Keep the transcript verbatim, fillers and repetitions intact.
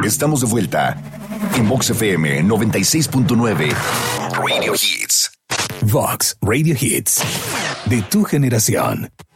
Estamos de vuelta en Vox F M noventa y seis punto nueve Radio Hits. Vox Radio Hits. De tu generación.